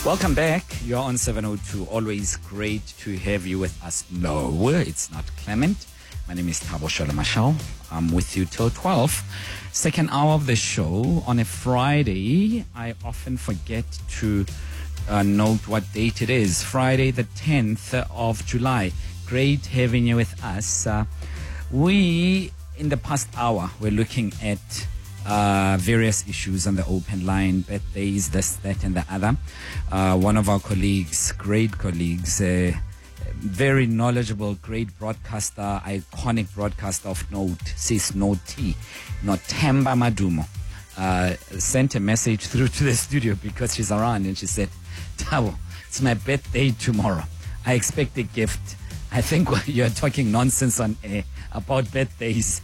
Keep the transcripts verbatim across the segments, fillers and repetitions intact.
Welcome back. You're on seven oh two. Always great to have you with us. No, it's not Clement. My name is Thabo Shalomashau. I'm with you till twelve. Second hour of the show. On a Friday, I often forget to uh, note what date it is. Friday the tenth of July. Great having you with us. Uh, we, in the past hour, we're looking at Uh, various issues on the open line, birthdays, this, that, and the other. Uh, one of our colleagues, great colleagues, uh, very knowledgeable, great broadcaster, iconic broadcaster of note, Sis Noti, Nothemba Madumo, uh, sent a message through to the studio because she's around, and she said, Thabo, it's my birthday tomorrow. I expect a gift. I think you're talking nonsense on air about birthdays.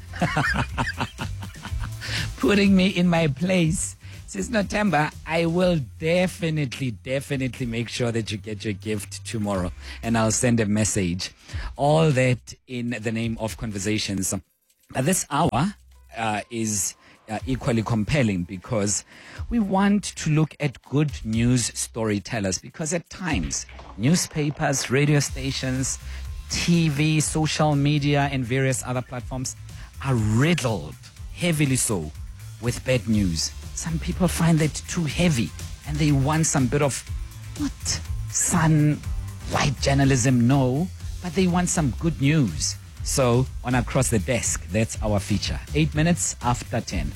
Putting me in my place. Since Nothemba, I will definitely, definitely make sure that you get your gift tomorrow. And I'll send a message. All that in the name of conversations. But this hour uh, is uh, equally compelling because we want to look at good news storytellers. Because at times, newspapers, radio stations, T V, social media, and various other platforms are riddled, heavily so, with bad news. Some people find that too heavy and they want some bit of, not sun, white journalism, no, but they want some good news. So, on Across the Desk, that's our feature. Eight minutes after ten.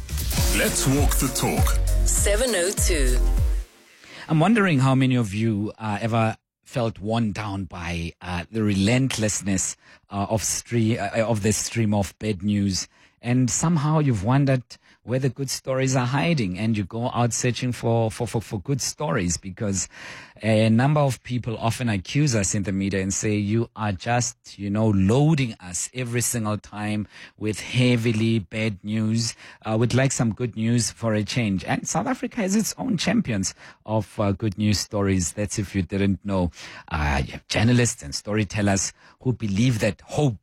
Let's walk the talk. seven oh two. I'm wondering how many of you uh, ever felt worn down by uh, the relentlessness uh, of, stre- uh, of this stream of bad news. And somehow you've wondered where the good stories are hiding, and you go out searching for, for, for, for good stories, because a number of people often accuse us in the media and say, you are just, you know, loading us every single time with heavily bad news. Uh, we'd like some good news for a change. And South Africa has its own champions of uh, good news stories. That's if you didn't know. Uh, you have journalists and storytellers who believe that hope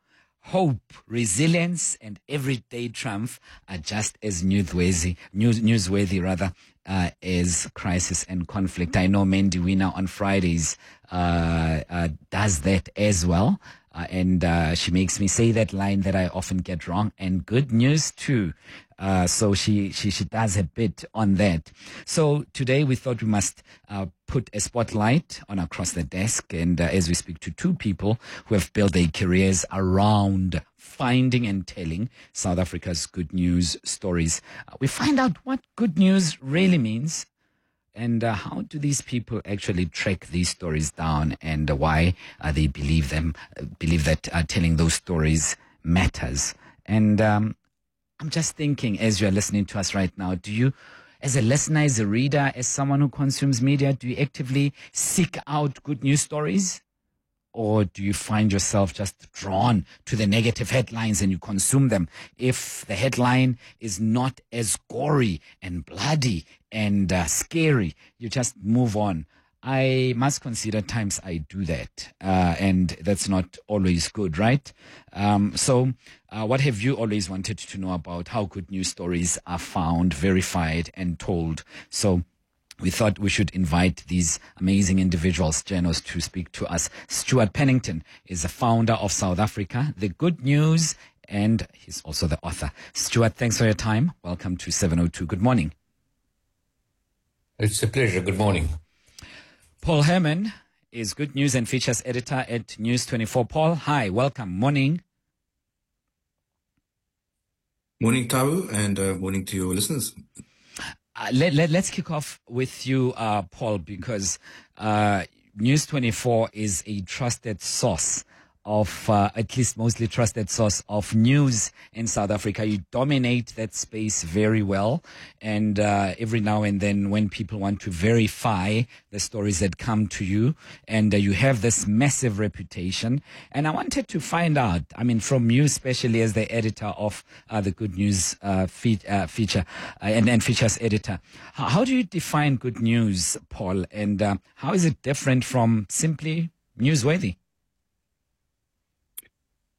Hope, resilience, and everyday triumph are just as newsworthy, news, newsworthy rather, uh, as crisis and conflict. I know Mandy Wiener on Fridays uh, uh, does that as well. Uh, and uh, she makes me say that line that I often get wrong. And good news too. Uh, so she, she, she does a bit on that. So today we thought we must uh, put a spotlight on Across the Desk. And uh, as we speak to two people who have built their careers around finding and telling South Africa's good news stories, uh, we find out what good news really means. And uh, how do these people actually track these stories down, and uh, why uh, they believe them, uh, believe that uh, telling those stories matters? And um, I'm just thinking, as you're listening to us right now, do you, as a listener, as a reader, as someone who consumes media, do you actively seek out good news stories? Or do you find yourself just drawn to the negative headlines and you consume them? If the headline is not as gory and bloody and uh, scary, you just move on. I must consider times I do that, uh, and that's not always good, right? Um, so uh, what have you always wanted to know about how good news stories are found, verified, and told? So we thought we should invite these amazing individuals, journalists, to speak to us. Stuart Pennington is the founder of South Africa, The Good News, and he's also the author. Stuart, thanks for your time. Welcome to seven oh two. Good morning. It's a pleasure. Good morning. Paul Herman is Good News and Features Editor at News twenty-four. Paul, hi, welcome. Morning. Morning, Thabo, and uh, morning to your listeners. Uh, let, let, let's kick off with you, uh, Paul, because uh, News twenty-four is a trusted source of, uh, at least mostly trusted source of news in South Africa. You dominate that space very well. And uh, every now and then when people want to verify the stories that come to you, and uh, you have this massive reputation. And I wanted to find out, I mean, from you, especially as the editor of uh, the Good News uh, fe- uh, feature uh, and, and features editor, how, how do you define good news, Paul? And uh, how is it different from simply newsworthy?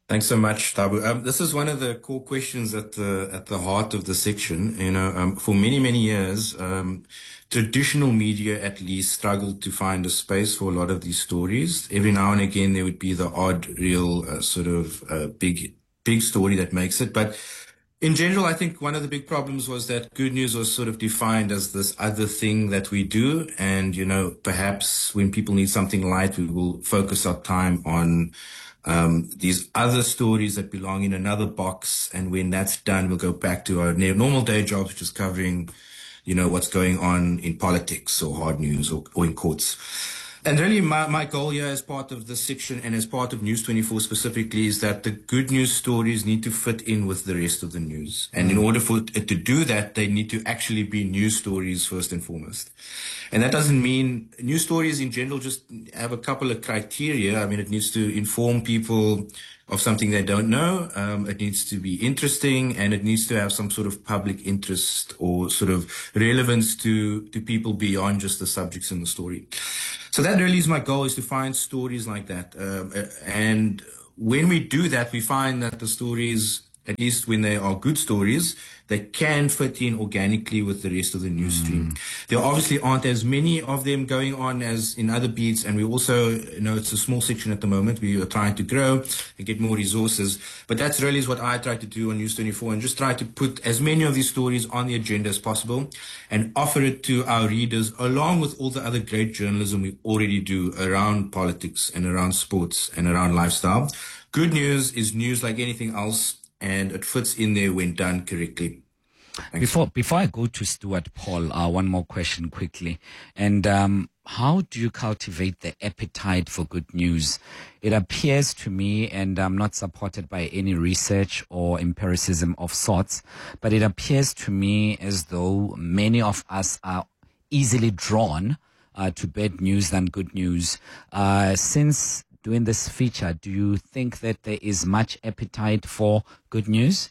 Thanks so much, Tabu. Um, this is one of the core questions at the at the heart of the section. You know, um, for many many years, um, traditional media at least struggled to find a space for a lot of these stories. Every now and again, there would be the odd, real uh, sort of uh, big big story that makes it, but in general, I think one of the big problems was that good news was sort of defined as this other thing that we do. And, you know, perhaps when people need something light, we will focus our time on um, these other stories that belong in another box. And when that's done, we'll go back to our normal day jobs, which is covering, you know, what's going on in politics or hard news or, or in courts. And really, my, my goal here as part of this section and as part of News twenty-four specifically is that the good news stories need to fit in with the rest of the news. And in order for it to do that, they need to actually be news stories first and foremost. And that doesn't mean news stories in general just have a couple of criteria. I mean, it needs to inform people of something they don't know. Um, it needs to be interesting, and it needs to have some sort of public interest or sort of relevance to, to people beyond just the subjects in the story. So that really is my goal, is to find stories like that. Um, and when we do that, we find that the stories, at least when they are good stories, they can fit in organically with the rest of the news stream. Mm. There obviously aren't as many of them going on as in other beats, and we also, you know, it's a small section at the moment. We are trying to grow and get more resources, but that's really is what I try to do on News twenty-four, and just try to put as many of these stories on the agenda as possible and offer it to our readers along with all the other great journalism we already do around politics and around sports and around lifestyle. Good news is news like anything else, and it fits in there when done correctly. Thanks. Before before I go to Stuart Paul, uh, one more question quickly. And um, how do you cultivate the appetite for good news? It appears to me, and I'm not supported by any research or empiricism of sorts, but it appears to me as though many of us are easily drawn uh, to bad news than good news. Uh, since doing this feature, do you think that there is much appetite for good news?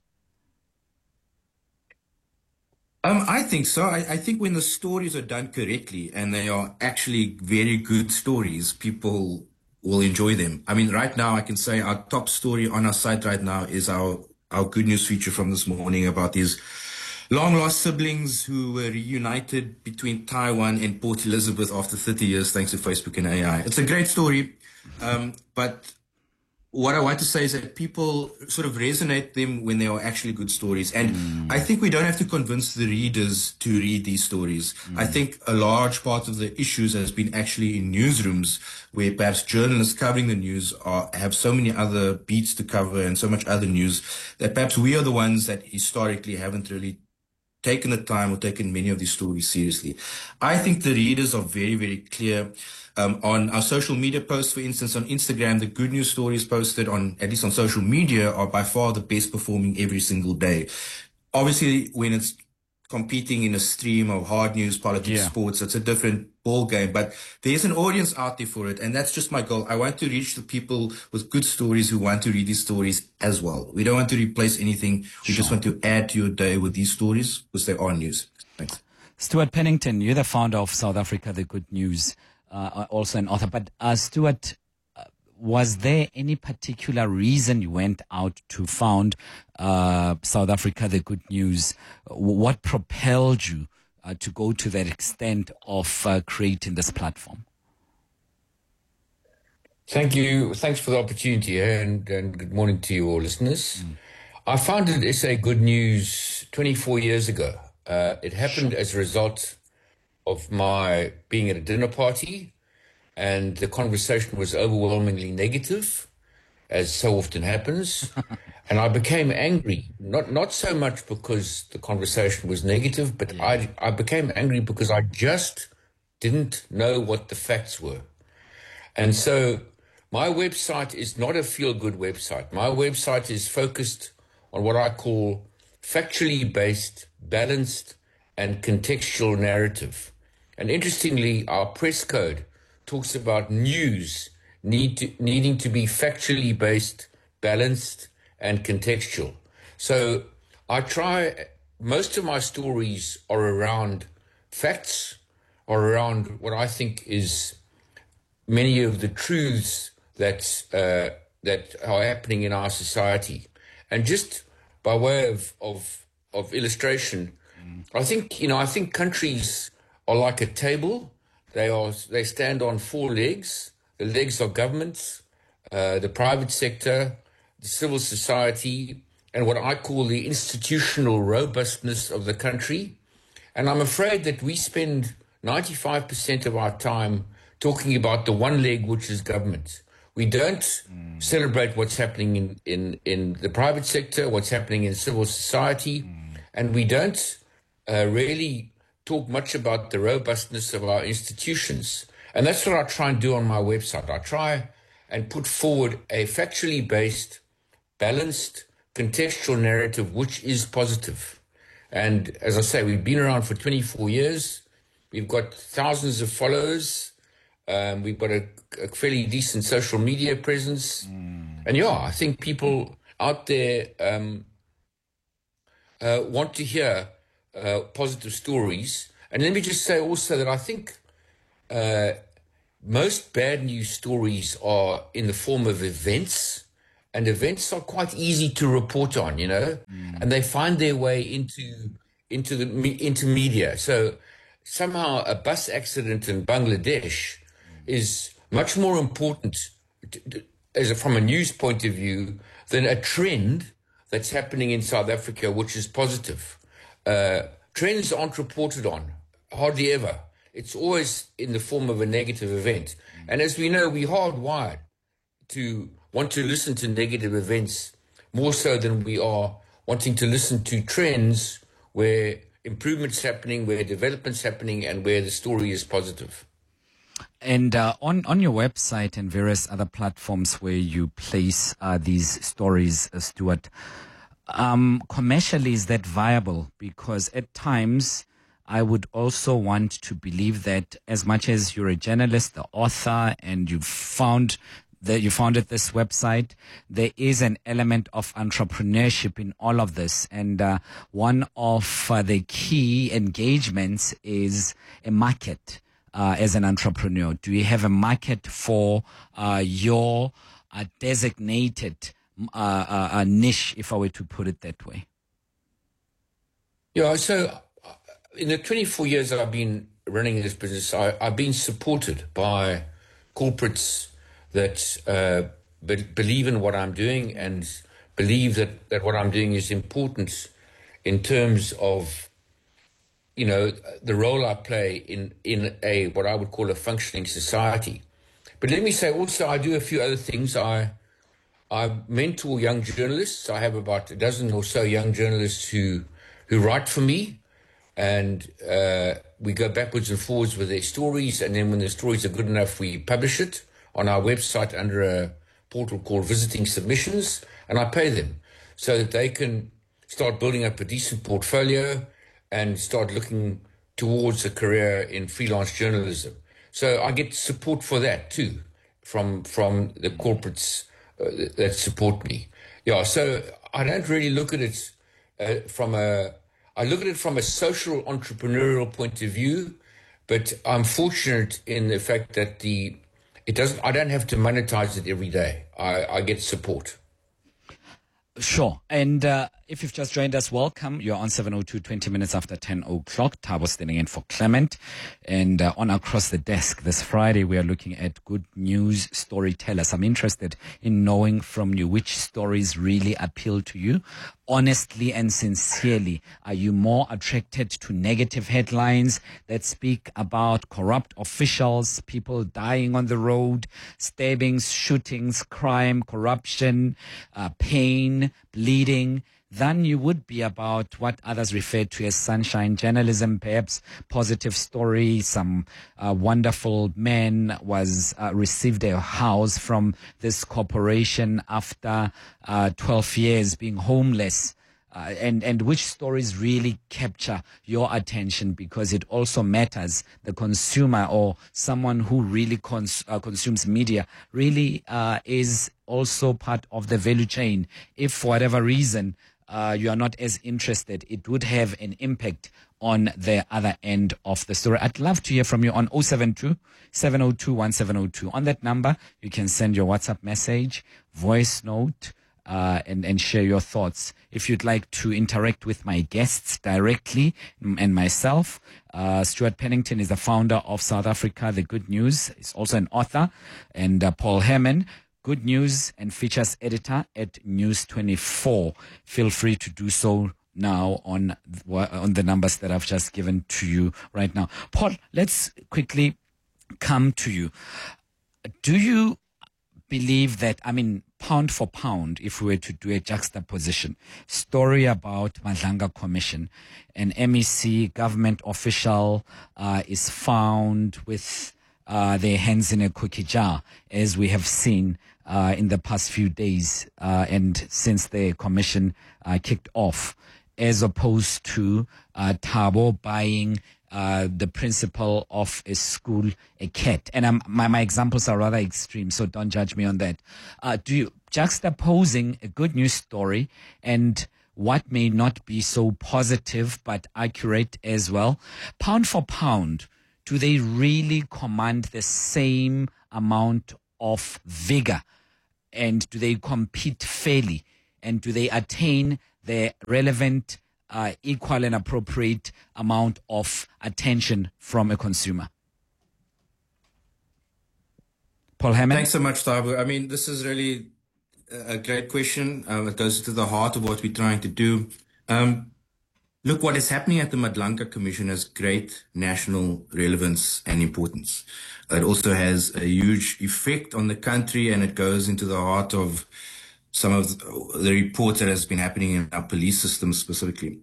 Um, I think so. I, I think when the stories are done correctly and they are actually very good stories, people will enjoy them. I mean, right now I can say our top story on our site right now is our, our good news feature from this morning about these long lost siblings who were reunited between Taiwan and Port Elizabeth after thirty years thanks to Facebook and A I. It's a great story. Um, but what I want to say is that people sort of resonate them when they are actually good stories. And mm. I think we don't have to convince the readers to read these stories. Mm. I think a large part of the issues has been actually in newsrooms where perhaps journalists covering the news are, have so many other beats to cover and so much other news that perhaps we are the ones that historically haven't really taken the time or taken many of these stories seriously. I think the readers are very, very clear. Um, on our social media posts, for instance, on Instagram, the good news stories posted on, at least on social media, are by far the best performing every single day. Obviously, when it's competing in a stream of hard news, politics, yeah. sports, it's a different ball game, but there's an audience out there for it. And that's just my goal. I want to reach the people with good stories who want to read these stories as well. We don't want to replace anything. We sure. just want to add to your day with these stories because they are news. Thanks. Stuart Pennington, you're the founder of South Africa, The Good News. Uh, also an author. But uh, Stuart, uh, was there any particular reason you went out to found uh, South Africa, The Good News? What propelled you uh, to go to that extent of uh, creating this platform? Thank you. Thanks for the opportunity, and, and good morning to you all listeners. Mm. I founded S A Good News twenty-four years ago. Uh, it happened sure. as a result of my being at a dinner party, and the conversation was overwhelmingly negative, as so often happens. And I became angry, not not so much because the conversation was negative, but yeah. I, I became angry because I just didn't know what the facts were. And so my website is not a feel-good website. My website is focused on what I call factually based, balanced, and contextual narrative. And interestingly, our press code talks about news need to, needing to be factually based, balanced, and contextual. So I try, most of my stories are around facts, or around what I think is many of the truths that uh, that are happening in our society. And just by way of, of, of illustration, mm. I think, you know, I think countries are like a table. They are, they stand on four legs. The legs are governments, uh, the private sector, the civil society, and what I call the institutional robustness of the country. And I'm afraid that we spend ninety-five percent of our time talking about the one leg, which is government. We don't mm. celebrate what's happening in, in, in the private sector, what's happening in civil society, mm. and we don't uh, really talk much about the robustness of our institutions. And that's what I try and do on my website. I try and put forward a factually based, balanced, contextual narrative which is positive. And as I say, we've been around for twenty-four years. We've got thousands of followers. Um, we've got a, a fairly decent social media presence. Mm. And yeah, I think people out there um, uh, want to hear uh, positive stories. And let me just say also that I think uh, most bad news stories are in the form of events, and events are quite easy to report on, you know, mm. and they find their way into into the into media. So somehow a bus accident in Bangladesh is much more important to, to, as a, from a news point of view than a trend that's happening in South Africa, which is positive. Uh, trends aren't reported on, hardly ever. It's always in the form of a negative event. And as we know, we're hardwired to want to listen to negative events more so than we are wanting to listen to trends where improvement's happening, where development's happening, and where the story is positive. And uh, on, on your website and various other platforms where you place uh, these stories, uh, Stuart, um, commercially, is that viable? Because at times I would also want to believe that as much as you're a journalist, the author, and you've found that you founded this website, there is an element of entrepreneurship in all of this. And uh, one of uh, the key engagements is a market. Uh, as an entrepreneur, do you have a market for uh, your uh, designated uh, uh, uh, niche, if I were to put it that way? Yeah, so in the twenty-four years I've been running this business, I, I've been supported by corporates that uh, be- believe in what I'm doing and believe that, that what I'm doing is important in terms of, you know, the role I play in, in a, what I would call a functioning society. But let me say also, I do a few other things. I, I mentor young journalists. I have about a dozen or so young journalists who, who write for me, and uh, we go backwards and forwards with their stories. And then when the stories are good enough, we publish it on our website under a portal called Visiting Submissions, and I pay them so that they can start building up a decent portfolio and start looking towards a career in freelance journalism. So I get support for that too, from from the corporates uh, that support me. Yeah, so I don't really look at it uh, from a, I look at it from a social entrepreneurial point of view, but I'm fortunate in the fact that the, it doesn't, I don't have to monetize it every day. I, I get support. Sure. And uh, if you've just joined us, welcome. You're on seven oh two, twenty minutes after ten o'clock. Thabo standing in for Clement. And uh, on Across the Desk this Friday, we are looking at good news storytellers. I'm interested in knowing from you which stories really appeal to you. Honestly and sincerely, are you more attracted to negative headlines that speak about corrupt officials, people dying on the road, stabbings, shootings, crime, corruption, uh, pain, bleeding, than you would be about what others refer to as sunshine journalism, perhaps positive story? Some uh, wonderful man was uh, received a house from this corporation after uh, twelve years being homeless. Uh, and, and which stories really capture your attention, because it also matters. The consumer or someone who really cons- uh, consumes media really uh, is also part of the value chain. If for whatever reason uh, you are not as interested, it would have an impact on the other end of the story. I'd love to hear from you on zero seven two, seven zero two, one seven zero two. On that number, you can send your WhatsApp message, voice note, uh, and, and share your thoughts. If you'd like to interact with my guests directly and myself, uh, Stuart Pennington is the founder of South Africa, The Good News. He's also an author. And uh, Paul Herman, Good News and Features Editor at News twenty-four. Feel free to do so now on on the numbers that I've just given to you right now. Paul, let's quickly come to you. Do you believe that, I mean, pound for pound, if we were to do a juxtaposition, story about Madlanga Commission, an M E C government official uh, is found with uh, their hands in a cookie jar, as we have seen uh, in the past few days uh, and since the commission uh, kicked off, as opposed to uh, Thabo buying uh, the principal of a school a cat. And I'm, my, my examples are rather extreme, so don't judge me on that. Uh, do you, juxtaposing a good news story and what may not be so positive but accurate as well, pound for pound, do they really command the same amount of vigor? And do they compete fairly? And do they attain the relevant, uh, equal and appropriate amount of attention from a consumer? Paul Hammond? Thanks so much, Thabo. I mean, this is really a great question. Um, it goes to the heart of what we're trying to do. Um, look, what is happening at the Madlanga Commission has great national relevance and importance. It also has a huge effect on the country, and it goes into the heart of some of the reports that has been happening in our police system specifically.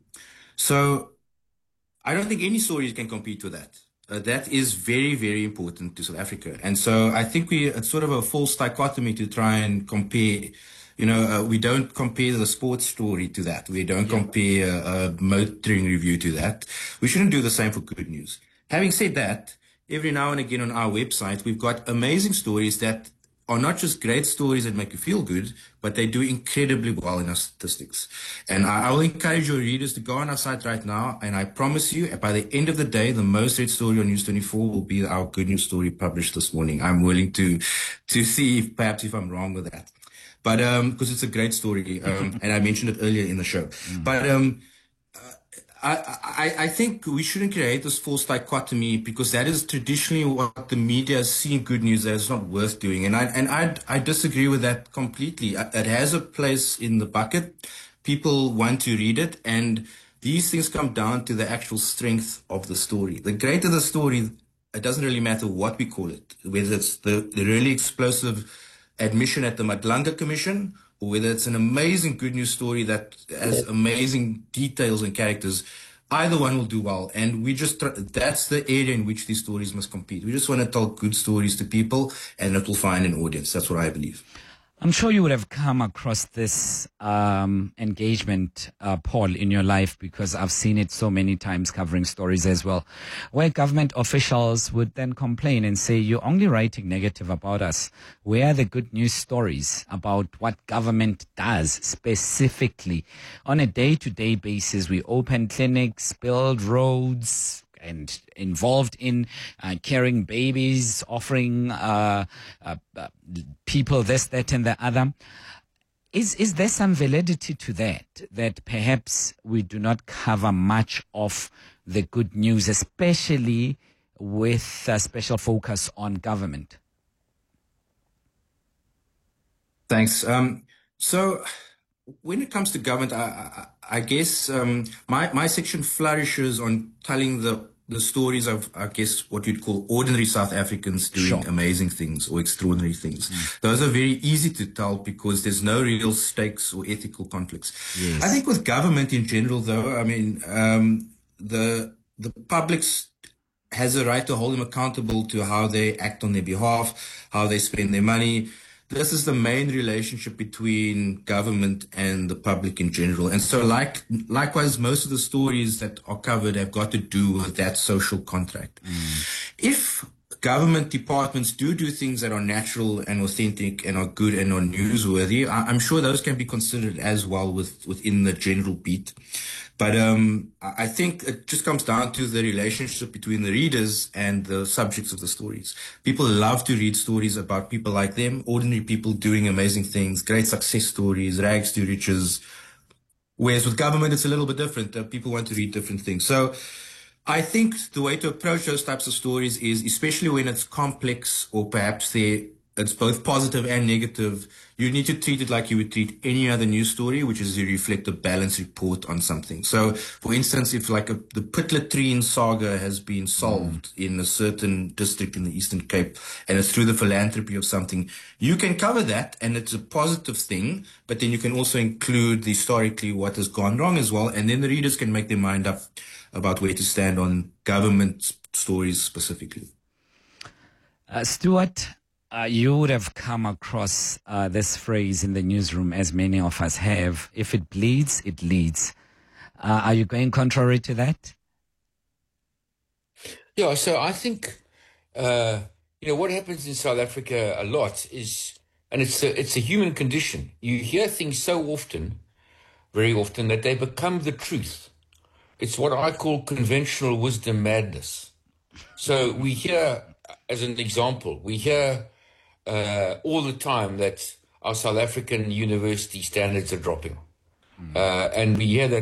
So I don't think any stories can compete with that. Uh, that is very, very important to South Africa. And so I think we, it's sort of a false dichotomy to try and compare, you know, uh, we don't compare the sports story to that. We don't yeah. compare a, a motoring review to that. We shouldn't do the same for good news. Having said that, every now and again on our website, we've got amazing stories that are not just great stories that make you feel good, but they do incredibly well in our statistics. And I, I will encourage your readers to go on our site right now, and I promise you, by the end of the day, the most read story on News twenty-four will be our good news story published this morning. I'm willing to to see if perhaps if I'm wrong with that. But um because it's a great story, um, and I mentioned it earlier in the show. Mm. But um I, I, I think we shouldn't create this false dichotomy, because that is traditionally what the media has seen good news as not worth doing. And I, and I, I disagree with that completely. It has a place in the bucket. People want to read it. And these things come down to the actual strength of the story. The greater the story, it doesn't really matter what we call it, whether it's the, the really explosive admission at the Madlanga Commission, or whether it's an amazing good news story that has amazing details and characters. Either one will do well. And we just, that's the area in which these stories must compete. We just want to tell good stories to people, and it will find an audience. That's what I believe. I'm sure you would have come across this um, engagement, uh, Paul, in your life, because I've seen it so many times covering stories as well, where government officials would then complain and say, you're only writing negative about us. Where are the good news stories about what government does specifically? On a day-to-day basis, we open clinics, build roads, and involved in uh, caring babies, offering uh, uh, uh, people this, that, and the other. Is is there some validity to that, that perhaps we do not cover much of the good news, especially with a special focus on government? Thanks. Um, so when it comes to government, I, I, I guess um, my, my section flourishes on telling the the stories of, I guess, what you'd call ordinary South Africans doing sure. amazing things or extraordinary things. Mm. Those are very easy to tell because there's no real stakes or ethical conflicts. Yes. I think with government in general, though, I mean, um, the the public has a right to hold them accountable to how they act on their behalf, how they spend their money. This is the main relationship between government and the public in general. And so like, likewise, most of the stories that are covered have got to do with that social contract. Mm. If government departments do do things that are natural and authentic and are good and are newsworthy, I, I'm sure those can be considered as well with, within the general beat. But um, I think it just comes down to the relationship between the readers and the subjects of the stories. People love to read stories about people like them, ordinary people doing amazing things, great success stories, rags to riches. Whereas with government, it's a little bit different. Uh, people want to read different things. So I think the way to approach those types of stories is, especially when it's complex or perhaps they it's both positive and negative, you need to treat it like you would treat any other news story, which is you reflect a balanced report on something. So, for instance, if like a, the Piet Latrine saga has been solved mm. in a certain district in the Eastern Cape, and it's through the philanthropy of something, you can cover that, and it's a positive thing, but then you can also include historically what has gone wrong as well, and then the readers can make their mind up about where to stand on government stories specifically. Uh, Stuart, Uh, you would have come across uh, this phrase in the newsroom, as many of us have. If it bleeds, it leads. Uh, are you going contrary to that? Yeah, so I think, uh, you know, what happens in South Africa a lot is, and it's a, it's a human condition. You hear things so often, very often, that they become the truth. It's what I call conventional wisdom madness. So we hear, as an example, we hear Uh, all the time that our South African university standards are dropping. Mm. Uh, and we hear that